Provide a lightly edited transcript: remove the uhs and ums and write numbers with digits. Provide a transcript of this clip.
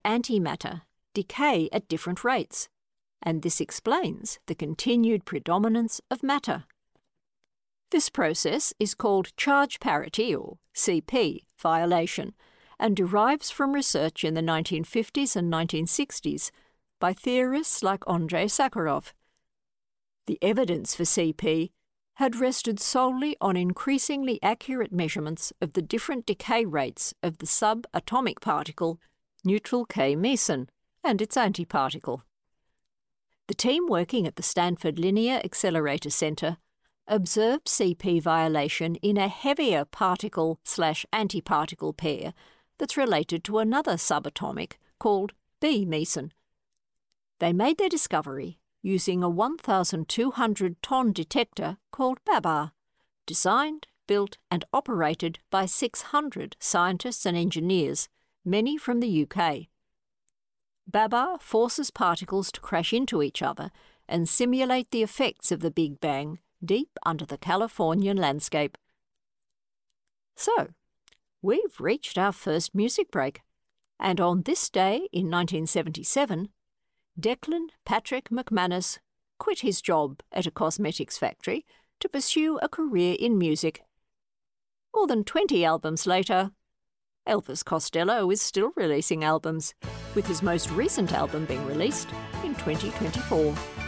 antimatter decay at different rates, and this explains the continued predominance of matter. This process is called charge parity, or CP, violation, and derives from research in the 1950s and 1960s by theorists like Andrei Sakharov. The evidence for CP had rested solely on increasingly accurate measurements of the different decay rates of the subatomic particle neutral K meson and its antiparticle. The team working at the Stanford Linear Accelerator Center observed CP violation in a heavier particle/antiparticle pair that's related to another subatomic called B meson. They made their discovery using a 1,200-ton detector called BABAR, designed, built and operated by 600 scientists and engineers, many from the UK. BABAR forces particles to crash into each other and simulate the effects of the Big Bang deep under the Californian landscape. So, we've reached our first music break, and on this day in 1977, Declan Patrick McManus quit his job at a cosmetics factory to pursue a career in music. More than 20 albums later, Elvis Costello is still releasing albums, with his most recent album being released in 2024.